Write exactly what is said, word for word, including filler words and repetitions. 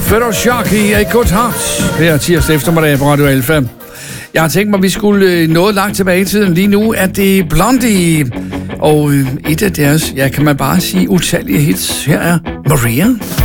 Føtter Sharky i Good Heart. Her tirsdag eftermiddag på Radio Alfa. Jeg har tænkt mig, at vi skulle noget langt tilbage i tiden. Lige nu er det Blondie. Og et af deres, ja, kan man bare sige, utallige hits. Her er Maria.